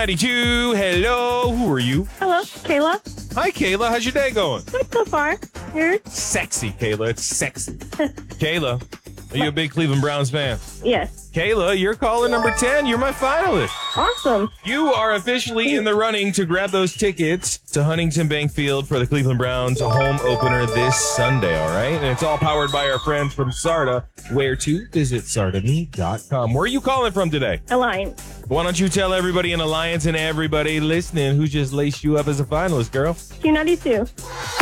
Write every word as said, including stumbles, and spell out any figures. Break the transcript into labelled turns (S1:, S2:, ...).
S1: ninety-two, hello, who are you?
S2: Hello, Kayla.
S1: Hi, Kayla, how's your day going?
S2: Good so far. Yours?
S1: Sexy, Kayla, it's sexy. Kayla, are you a big Cleveland Browns fan?
S2: Yes.
S1: Kayla, you're caller number ten. You're my finalist.
S2: Awesome.
S1: You are officially in the running to grab those tickets to Huntington Bank Field for the Cleveland Browns home opener this Sunday, all right? And it's all powered by our friends from Sarda, where to visit sarda meat dot com. Where are you calling from today?
S2: Alliance.
S1: Why don't you tell everybody in Alliance and everybody listening who just laced you up as a finalist, girl?
S2: Q ninety-two.